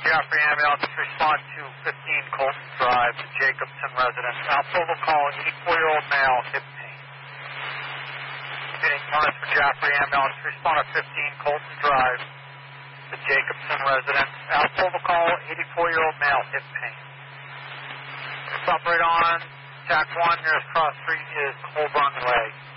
Jaffrey Ambulance, respond to 15 Colton Drive, the Jacobson residence. Alpha call, 84-year-old male, hip pain. Getting cars for Jaffrey Ambulance, respond to 15 Colton Drive, the Jacobson residence. Alpha call, 84-year-old male, hip pain. Let's operate on. TAC 1, nearest cross street is Colburn Way.